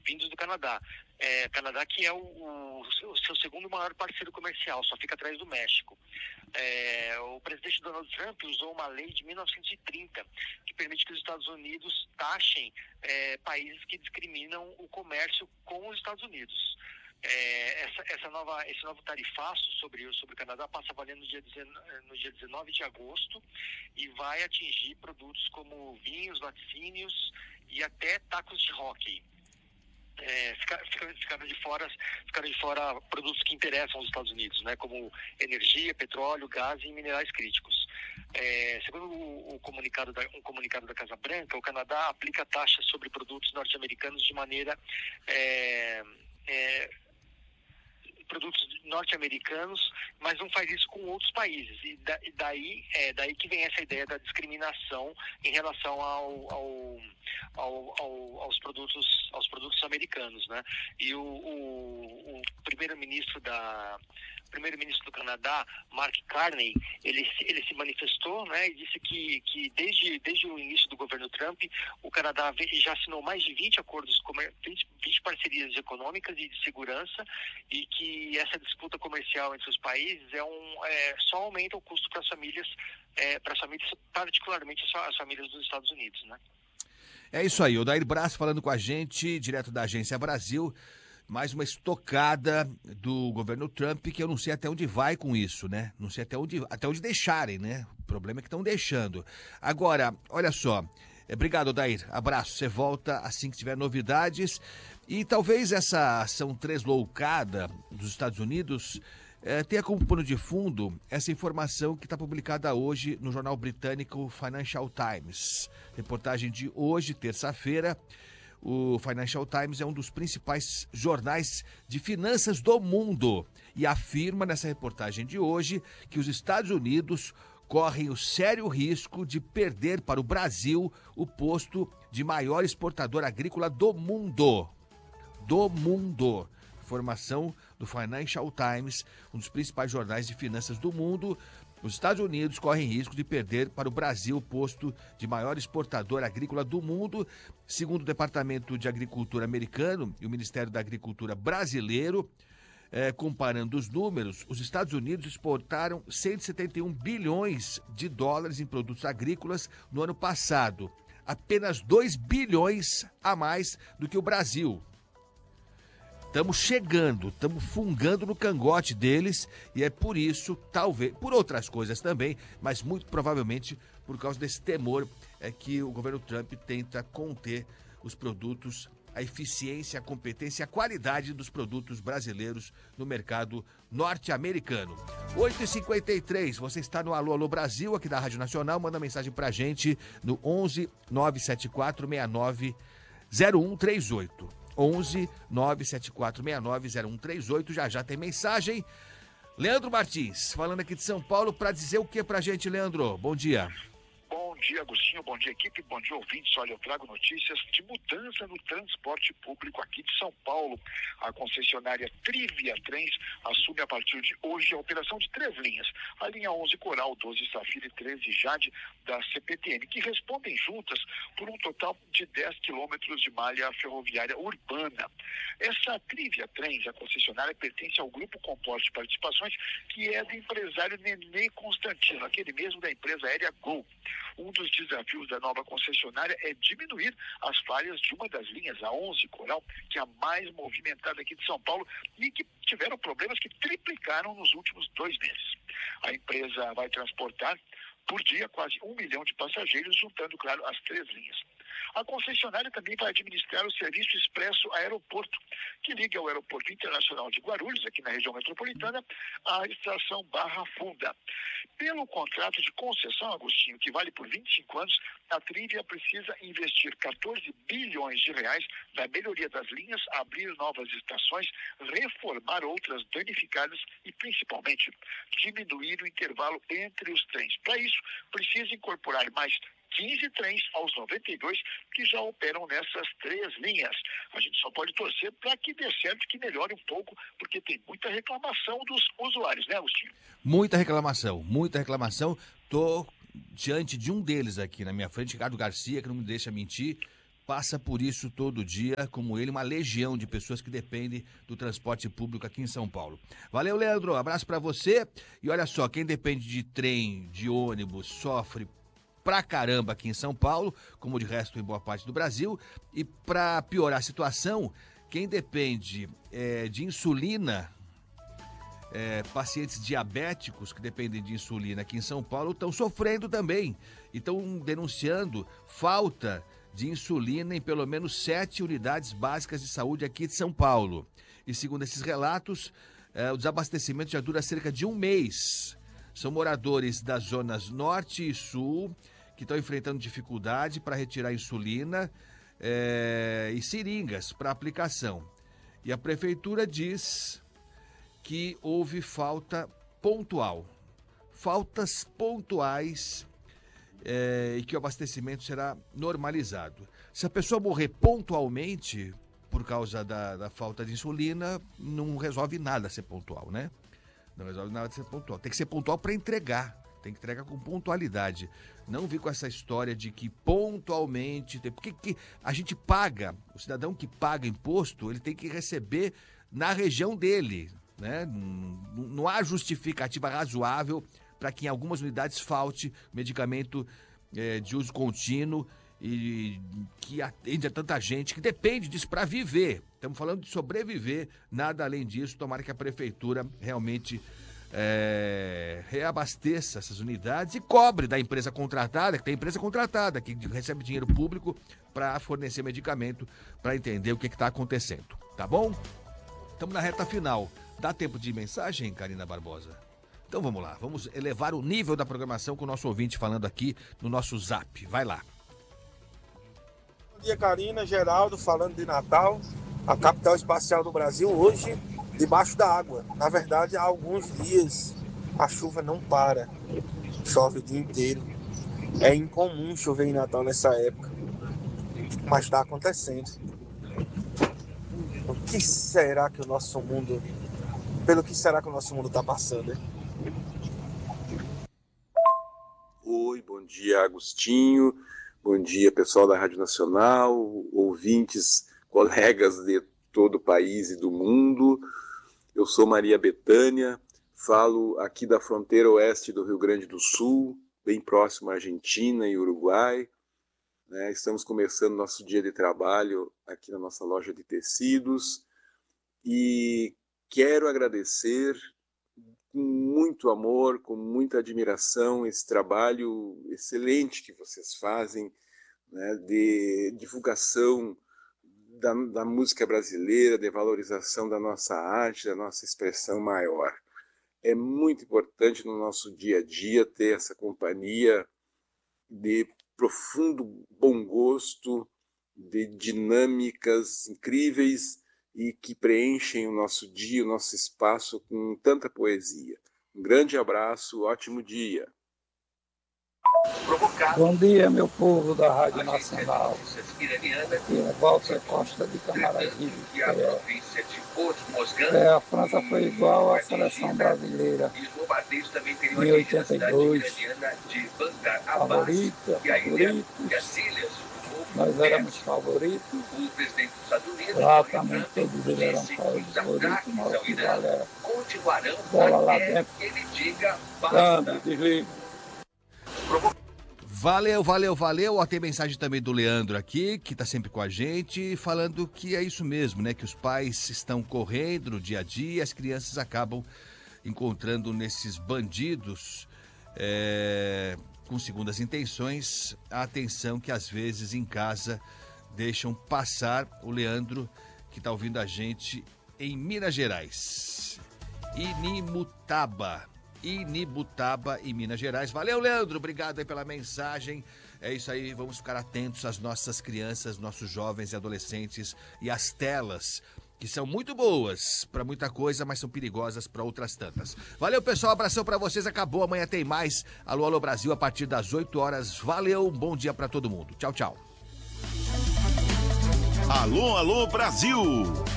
vindos do Canadá. Canadá que é o seu segundo maior parceiro comercial, só fica atrás do México. O presidente Donald Trump usou uma lei de 1930 que permite que os Estados Unidos taxem países que discriminam o comércio com os Estados Unidos. Esse novo tarifaço sobre o Canadá passa a valer no dia 19 de agosto e vai atingir produtos como vinhos, laticínios e até tacos de hóquei. Ficaram de fora produtos que interessam aos Estados Unidos, né, como energia, petróleo, gás e minerais críticos. Segundo um comunicado da Casa Branca, o Canadá aplica taxas sobre produtos norte-americanos de maneira produtos norte-americanos, mas não faz isso com outros países. E daí que vem essa ideia da discriminação em relação aos produtos americanos, né? E o primeiro-ministro do Canadá, Mark Carney, ele se manifestou, né, e disse que desde o início do governo Trump, o Canadá já assinou mais de 20 acordos, 20 parcerias econômicas e de segurança, e que essa disputa comercial entre os países só aumenta o custo para as famílias, particularmente as famílias dos Estados Unidos, né? É isso aí, o Odair Braz falando com a gente, direto da Agência Brasil. Mais uma estocada do governo Trump, que eu não sei até onde vai com isso, né? Não sei até onde deixarem, né? O problema é que estão deixando. Agora, olha só. Obrigado, Odair. Abraço. Você volta assim que tiver novidades. E talvez essa ação tresloucada dos Estados Unidos tenha como pano de fundo essa informação que está publicada hoje no jornal britânico Financial Times. Reportagem de hoje, terça-feira. O Financial Times é um dos principais jornais de finanças do mundo e afirma nessa reportagem de hoje que os Estados Unidos correm o sério risco de perder para o Brasil o posto de maior exportador agrícola do mundo. Do mundo. Informação do Financial Times, um dos principais jornais de finanças do mundo. Os Estados Unidos correm risco de perder para o Brasil o posto de maior exportador agrícola do mundo. Segundo o Departamento de Agricultura americano e o Ministério da Agricultura brasileiro, comparando os números, os Estados Unidos exportaram 171 bilhões de dólares em produtos agrícolas no ano passado. Apenas 2 bilhões a mais do que o Brasil. Estamos chegando, estamos fungando no cangote deles e é por isso, talvez, por outras coisas também, mas muito provavelmente por causa desse temor que o governo Trump tenta conter os produtos, a eficiência, a competência e a qualidade dos produtos brasileiros no mercado norte-americano. 8h53, você está no Alô Alô Brasil, aqui da Rádio Nacional, manda mensagem pra gente no 11 974 69 0138. 11 974 69 0138, já tem mensagem. Leandro Martins, falando aqui de São Paulo, para dizer o que pra gente, Leandro? Bom dia. Bom dia, Agostinho. Bom dia, equipe. Bom dia, ouvintes. Olha, eu trago notícias de mudança no transporte público aqui de São Paulo. A concessionária Trivia Trens assume a partir de hoje a operação de 3 linhas. A linha 11 Coral, 12 Safira e 13 Jade da CPTM, que respondem juntas por um total de 10 quilômetros de malha ferroviária urbana. Essa Trivia Trens, a concessionária, pertence ao grupo Composto de Participações, que é do empresário Nenê Constantino, aquele mesmo da empresa aérea Gol. Um dos desafios da nova concessionária é diminuir as falhas de uma das linhas, a 11 Coral, que é a mais movimentada aqui de São Paulo e que tiveram problemas que triplicaram nos últimos 2 meses. A empresa vai transportar por dia quase 1 milhão de passageiros, juntando, claro, as 3 linhas. A concessionária também vai administrar o serviço Expresso Aeroporto, que liga o Aeroporto Internacional de Guarulhos, aqui na região metropolitana, à estação Barra Funda. Pelo contrato de concessão, Agostinho, que vale por 25 anos, a Trivia precisa investir 14 bilhões de reais na melhoria das linhas, abrir novas estações, reformar outras danificadas e, principalmente, diminuir o intervalo entre os trens. Para isso, precisa incorporar mais 15 trens aos 92 que já operam nessas 3 linhas. A gente só pode torcer para que dê certo, que melhore um pouco, porque tem muita reclamação dos usuários, né, Agostinho? Muita reclamação, muita reclamação. Tô diante de um deles aqui na minha frente, Ricardo Garcia, que não me deixa mentir. passa por isso todo dia, como ele, uma legião de pessoas que dependem do transporte público aqui em São Paulo. Valeu, Leandro, abraço para você. E olha só, quem depende de trem, de ônibus, sofre pra caramba aqui em São Paulo, como de resto em boa parte do Brasil. E para piorar a situação, quem depende de insulina, pacientes diabéticos que dependem de insulina aqui em São Paulo estão sofrendo também. E estão denunciando falta de insulina em pelo menos 7 unidades básicas de saúde aqui de São Paulo. E segundo esses relatos, o desabastecimento já dura cerca de um mês. São moradores das zonas norte e sul que estão enfrentando dificuldade para retirar insulina e seringas para aplicação. E a prefeitura diz que houve falta pontual. Faltas pontuais e que o abastecimento será normalizado. Se a pessoa morrer pontualmente por causa da falta de insulina, não resolve nada ser pontual, né? Não resolve nada ser pontual. Tem que ser pontual para entregar. Tem que entregar com pontualidade. Não vir com essa história de que pontualmente... Porque que a gente paga, o cidadão que paga imposto, ele tem que receber na região dele, né? Não há justificativa razoável para que em algumas unidades falte medicamento de uso contínuo e que atende a tanta gente que depende disso para viver. Estamos falando de sobreviver, nada além disso. Tomara que a prefeitura realmente reabasteça essas unidades e cobre da empresa contratada, que tem empresa contratada, que recebe dinheiro público para fornecer medicamento, para entender o que está acontecendo. Tá bom? Estamos na reta final. Dá tempo de mensagem, Karina Barbosa? Então vamos lá, vamos elevar o nível da programação com o nosso ouvinte falando aqui no nosso Zap. Vai lá. Bom dia, Karina, Geraldo, falando de Natal, a capital espacial do Brasil, hoje debaixo da água. Na verdade, há alguns dias a chuva não para, chove o dia inteiro. É incomum chover em Natal nessa época, mas está acontecendo. O que será que o nosso mundo, pelo que será que o nosso mundo está passando, hein? Oi, bom dia, Agostinho, bom dia, pessoal da Rádio Nacional, ouvintes, colegas de todo o país e do mundo. Eu sou Maria Bethânia, falo aqui da fronteira oeste do Rio Grande do Sul, bem próximo à Argentina e Uruguai. Estamos começando nosso dia de trabalho aqui na nossa loja de tecidos e quero agradecer com muito amor, com muita admiração, esse trabalho excelente que vocês fazem, né, de divulgação da música brasileira, de valorização da nossa arte, da nossa expressão maior. É muito importante no nosso dia a dia ter essa companhia de profundo bom gosto, de dinâmicas incríveis e que preenchem o nosso dia, o nosso espaço com tanta poesia. Um grande abraço, ótimo dia. Bom dia, meu povo da Rádio Nacional. Aqui é Walter Costa de Camaragibe. A França foi igual à seleção brasileira em 82. Favoritos. Nós éramos favoritos. Lá também todos eles eram favoritos. Nosso rival era bola lá dentro. Câmbio, desliga. Valeu. Ó, tem mensagem também do Leandro aqui, que tá sempre com a gente, falando que é isso mesmo, né? Que os pais estão correndo no dia a dia, as crianças acabam encontrando nesses bandidos com segundas intenções a atenção que às vezes em casa deixam passar. O Leandro, que tá ouvindo a gente em Minas Gerais. Inibutaba, em Minas Gerais. Valeu, Leandro, obrigado aí pela mensagem. É isso aí, vamos ficar atentos às nossas crianças, nossos jovens e adolescentes e às telas, que são muito boas para muita coisa, mas são perigosas para outras tantas. Valeu, pessoal, abração para vocês, acabou, amanhã tem mais. Alô Brasil, a partir das 8 horas. Valeu, bom dia para todo mundo. Tchau, tchau. Alô Brasil.